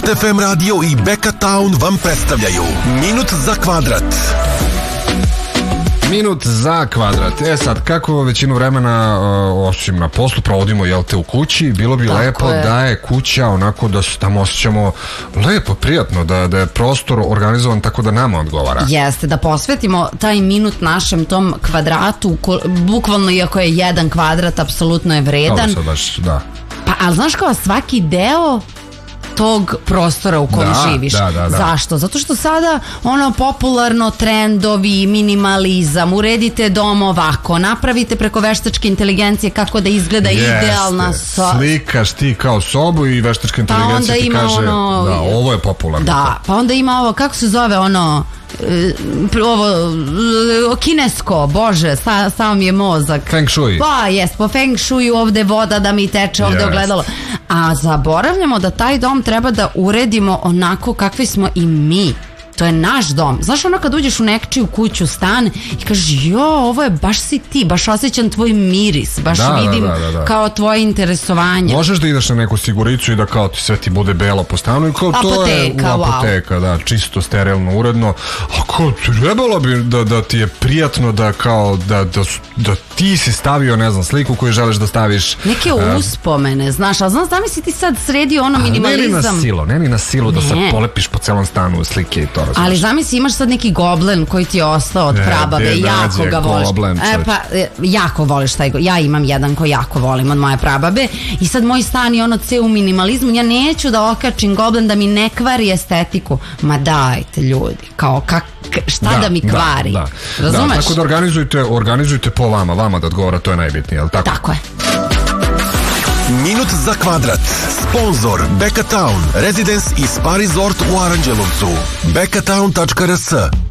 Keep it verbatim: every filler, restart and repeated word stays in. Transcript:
Hit ef em radio i Beka Town vam predstavljaju Minut za kvadrat. Minut za kvadrat. E sad, kako većinu vremena, uh, osim na poslu, provodimo, jel te, u kući, bilo bi tako lepo je. Da je kuća onako da se tamo osjećamo lepo, prijatno, da, da je prostor organizovan tako da nama odgovara. Jeste, da posvetimo taj minut našem tom kvadratu, bukvalno, iako je jedan kvadrat, apsolutno je vredan. Sad baš, da. Pa, ali znaš, kao svaki deo tog prostora u kojem da, živiš. Da, da, da. Zašto? Zato što sada ono popularno trendovi, minimalizam, uredite dom ovako, napravite preko veštačke inteligencije kako da izgleda Jeste. idealna soba. Slikaš ti kao sobu i veštačka inteligencija pa ti kaže ono, da, ovo je popularno. Da, pa onda ima ovo, kako se zove ono ovo kinesko, bože, sa, samo mi je mozak. Feng shui. Pa, jest, po feng shuiu ovde voda da mi teče, ovde yes. ogledalo. A zaboravljamo da taj dom treba da uredimo onako kakvi smo i mi. To je naš dom. Znaš, ono kad uđeš u nečiju kuću, stan i kažeš, jo, ovo je, baš si ti, baš osjećam tvoj miris, baš da, vidim da, da, da. kao tvoje interesovanje. Možeš da ideš na neku siguricu i da kao ti sve ti bude belo po stanu i kao apoteka, to je u apoteka, wow. da, čisto, sterilno, uredno. A kao, trebalo bi da, da ti je prijatno da kao, da, da, da ti si stavio, ne znam, sliku koju želiš da staviš. Neke uh, uspomene, znaš, a znaš, da mi si ti sad sredio ono minimalizam. Ne ni na silu, ne ni na silu da sad polepiš po celom stanu slike i to. Ali zamisli, imaš sad neki goblen koji ti je ostao od prababe, e, jako ga voliš. Goblen, e, pa, jako voliš taj go... Ja imam jedan koji jako volim od moje prababe i sad moj stan je ono ceo u minimalizmu. Ja neću da okačim goblen da mi ne kvari estetiku. Ma dajte ljudi, kao kak, šta da, da mi kvari? Da, da. Razumeš? Da, tako da organizujte, organizujte po vama, vama da odgovara, to je najbitnije, jel tako? Tako je. Minut za kvadrat. Sponzor Beka Town, Residence i Spa Resort u Aranđelovcu. beka town tačka r s